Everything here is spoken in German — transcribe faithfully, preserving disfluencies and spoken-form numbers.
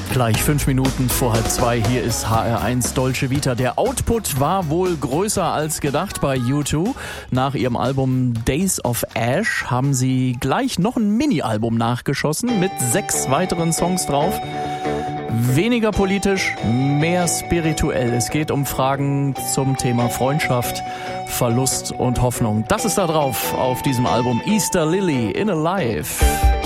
Gleich fünf Minuten vor halb zwei, hier ist H R eins Dolce Vita. Der Output war wohl größer als gedacht bei U zwei. Nach ihrem Album Days of Ash haben sie gleich noch ein Mini-Album nachgeschossen mit sechs weiteren Songs drauf. Weniger politisch, mehr spirituell. Es geht um Fragen zum Thema Freundschaft, Verlust und Hoffnung. Das ist da drauf auf diesem Album Easter Lily in Alive.